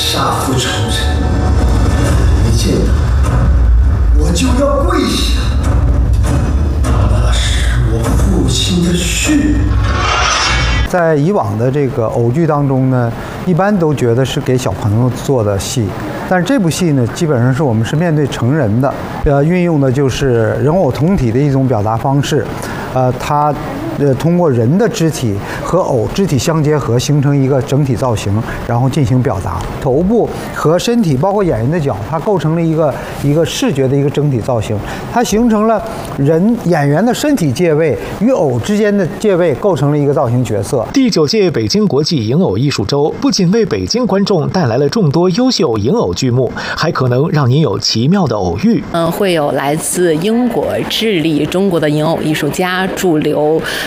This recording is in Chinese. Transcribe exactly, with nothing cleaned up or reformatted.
杀父仇人，一见到我就要跪下，那是我父亲的血。 在以往的这个偶剧当中呢，一般都觉得是给小朋友做的戏，但是这部戏呢，基本上是我们是面对成人的，呃，运用的就是人偶同体的一种表达方式，呃，它。呃，通过人的肢体和偶肢体相结合，形成一个整体造型，然后进行表达。头部和身体，包括演员的脚，它构成了一个一个视觉的一个整体造型。它形成了人演员的身体借位与偶之间的借位，构成了一个造型角色。 第九届北京国际影偶艺术周不仅为北京观众带来了众多优秀影偶剧目，还可能让您有奇妙的偶遇。 嗯，会有来自英国、智利、中国的影偶艺术家驻留。